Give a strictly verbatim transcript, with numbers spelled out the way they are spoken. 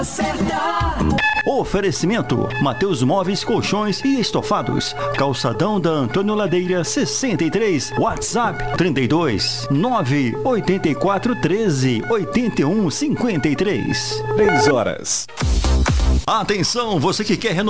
Oferecimento: Mateus Móveis, Colchões e Estofados. Calçadão da Antônio Ladeira sessenta e três. WhatsApp trinta e dois, nove oito quatro, treze, oitenta e um, cinquenta e três. três horas. Atenção, você que quer renovar